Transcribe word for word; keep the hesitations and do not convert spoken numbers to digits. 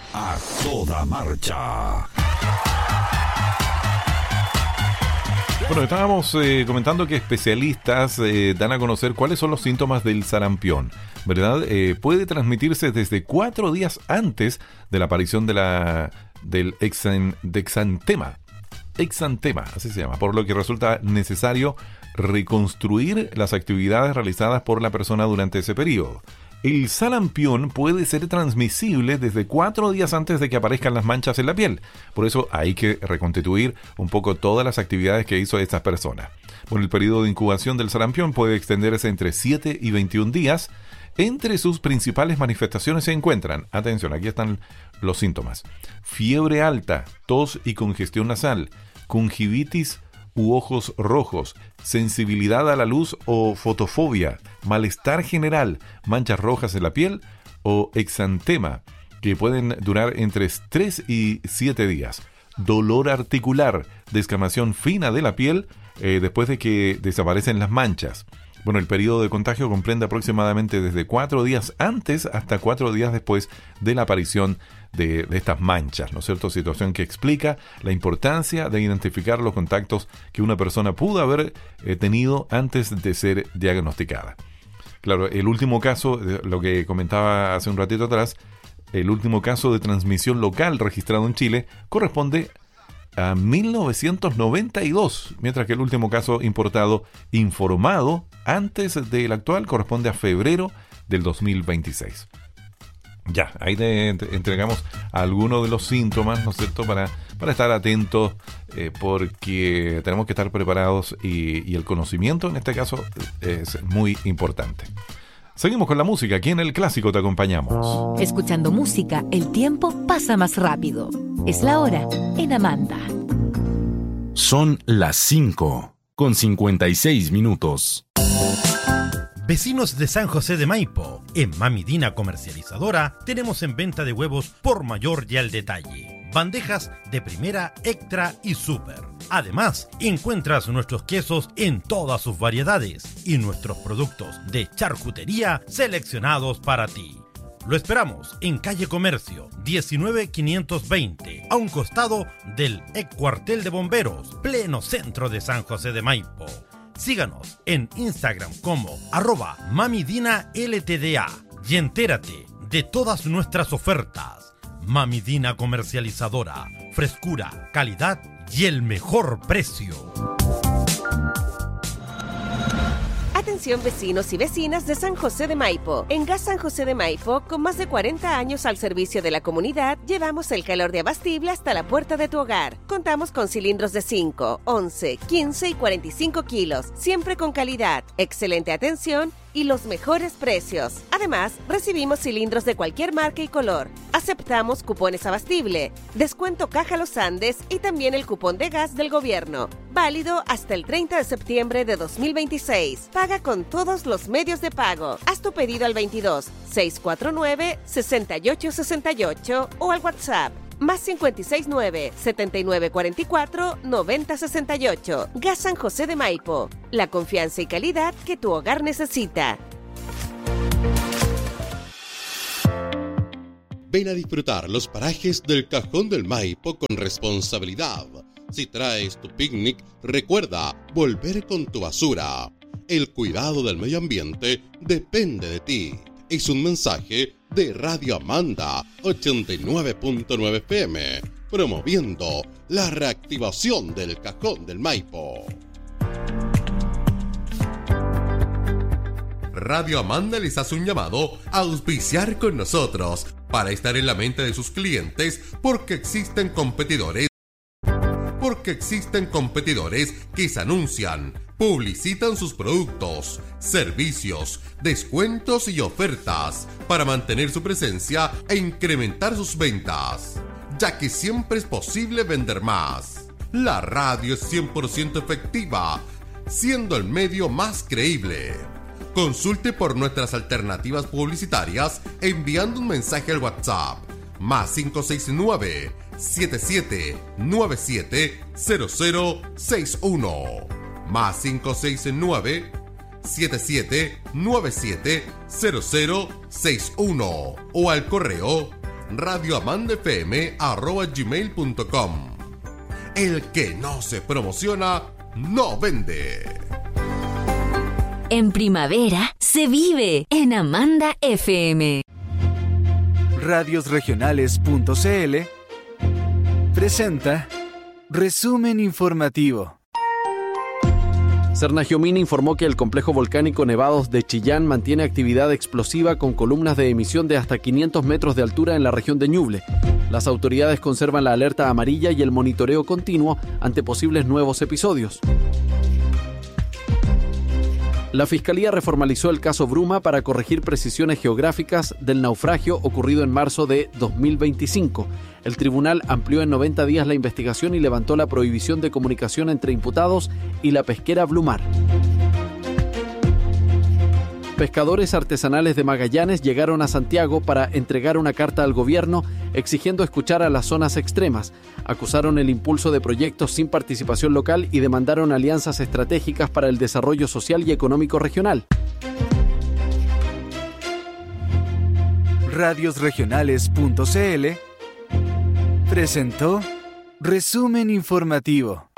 A toda marcha. Bueno, estábamos eh, comentando que especialistas eh, dan a conocer cuáles son los síntomas del sarampión, ¿verdad? Eh, puede transmitirse desde cuatro días antes de la aparición de la, del exan, de exantema. Exantema, así se llama, por lo que resulta necesario reconstruir las actividades realizadas por la persona durante ese periodo. El sarampión puede ser transmisible desde cuatro días antes de que aparezcan las manchas en la piel. Por eso hay que reconstituir un poco todas las actividades que hizo esta persona. Bueno, el periodo de incubación del sarampión puede extenderse entre siete y veintiún días. Entre sus principales manifestaciones se encuentran, atención, aquí están los síntomas: fiebre alta, tos y congestión nasal, conjuntivitis u ojos rojos, sensibilidad a la luz o fotofobia, malestar general, manchas rojas en la piel o exantema, que pueden durar entre tres y siete días, dolor articular, descamación fina de la piel eh, después de que desaparecen las manchas. Bueno, el periodo de contagio comprende aproximadamente desde cuatro días antes hasta cuatro días después de la aparición de, de estas manchas, ¿no es cierto? Situación que explica la importancia de identificar los contactos que una persona pudo haber eh, tenido antes de ser diagnosticada. Claro, el último caso, lo que comentaba hace un ratito atrás, el último caso de transmisión local registrado en Chile corresponde a mil novecientos noventa y dos, mientras que el último caso importado informado antes del actual corresponde a febrero del dos mil veintiséis. Ya, ahí te, te entregamos algunos de los síntomas, ¿no es cierto?, para, para estar atentos, eh, porque tenemos que estar preparados y, y el conocimiento en este caso es muy importante. Seguimos con la música, aquí en El Clásico te acompañamos. Escuchando música, el tiempo pasa más rápido. Es la hora en Amanda. Son las cinco con cincuenta y seis minutos. Vecinos de San José de Maipo, en Mami Dina Comercializadora tenemos en venta de huevos por mayor y al detalle. Bandejas de primera, extra y super. Además, encuentras nuestros quesos en todas sus variedades y nuestros productos de charcutería seleccionados para ti. Lo esperamos en calle Comercio, diecinueve quinientos veinte, a un costado del ex cuartel de bomberos, pleno centro de San José de Maipo. Síganos en Instagram como arroba mamidina ltda y entérate de todas nuestras ofertas. Mami Dina Comercializadora, frescura, calidad y el mejor precio. Atención vecinos y vecinas de San José de Maipo. En Gas San José de Maipo, con más de cuarenta años al servicio de la comunidad, llevamos el calor de abastible hasta la puerta de tu hogar. Contamos con cilindros de cinco, once, quince y cuarenta y cinco kilos, siempre con calidad, excelente atención y los mejores precios. Además, recibimos cilindros de cualquier marca y color. Aceptamos cupones abastible, descuento Caja Los Andes y también el cupón de gas del gobierno. Válido hasta el treinta de septiembre de dos mil veintiséis. Paga con todos los medios de pago. Haz tu pedido al veintidós, seiscientos cuarenta y nueve, sesenta y ocho sesenta y ocho o al WhatsApp más cincuenta y seis nueve, setenta y nueve cuarenta y cuatro, noventa sesenta y ocho. Gas San José de Maipo. La confianza y calidad que tu hogar necesita. Ven a disfrutar los parajes del Cajón del Maipo con responsabilidad. Si traes tu picnic, recuerda volver con tu basura. El cuidado del medio ambiente depende de ti. Es un mensaje de Radio Amanda ochenta y nueve punto nueve F M, promoviendo la reactivación del Cajón del Maipo. Radio Amanda les hace un llamado a auspiciar con nosotros para estar en la mente de sus clientes, porque existen competidores porque existen competidores que se anuncian, publicitan sus productos, servicios, descuentos y ofertas para mantener su presencia e incrementar sus ventas, ya que siempre es posible vender más. La radio es cien por ciento efectiva, siendo el medio más creíble. Consulte por nuestras alternativas publicitarias enviando un mensaje al WhatsApp más cinco seis nueve, siete siete nueve siete cero cero seis uno más cinco seis nueve, siete siete nueve siete cero cero seis uno o al correo radioamandafm arroba gmail punto com. El que no se promociona, no vende. En primavera se vive en Amanda F M. Radiosregionales punto c l presenta Resumen Informativo. Cernagiomín informó que el complejo volcánico Nevados de Chillán mantiene actividad explosiva con columnas de emisión de hasta quinientos metros de altura en la región de Ñuble. Las autoridades conservan la alerta amarilla y el monitoreo continuo ante posibles nuevos episodios. La Fiscalía reformalizó el caso Bruma para corregir precisiones geográficas del naufragio ocurrido en marzo de dos mil veinticinco. El tribunal amplió en noventa días la investigación y levantó la prohibición de comunicación entre imputados y la pesquera Blumar. Pescadores artesanales de Magallanes llegaron a Santiago para entregar una carta al gobierno exigiendo escuchar a las zonas extremas. Acusaron el impulso de proyectos sin participación local y demandaron alianzas estratégicas para el desarrollo social y económico regional. Radiosregionales punto c l presentó Resumen Informativo.